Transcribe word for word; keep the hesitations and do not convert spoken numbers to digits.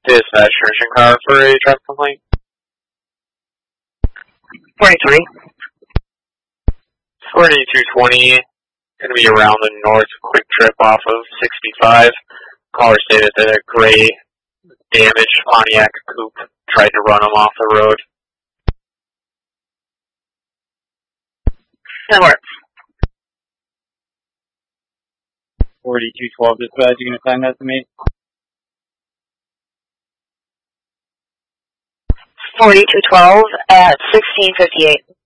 Dispatch searching car for a traffic complaint. forty-three. forty-two twenty, going to be around the north quick trip off of sixty-five. Caller stated that a gray, damaged Pontiac coupe tried to run him off the road. That works. forty-two twelve dispatch, you going to assign that to me? forty-two twelve at sixteen fifty-eight.